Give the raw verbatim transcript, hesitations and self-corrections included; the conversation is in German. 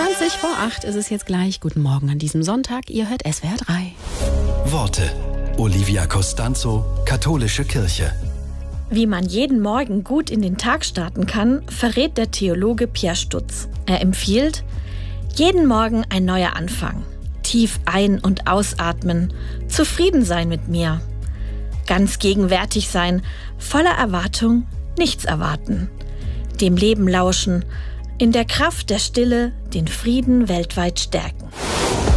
zwanzig vor acht ist es jetzt gleich. Guten Morgen an diesem Sonntag. Ihr hört S W R drei. Worte. Olivia Costanzo, Katholische Kirche. Wie man jeden Morgen gut in den Tag starten kann, verrät der Theologe Pierre Stutz. Er empfiehlt, jeden Morgen ein neuer Anfang. Tief ein- und ausatmen, zufrieden sein mit mir. Ganz gegenwärtig sein, voller Erwartung, nichts erwarten. Dem Leben lauschen, in der Kraft der Stille den Frieden weltweit stärken.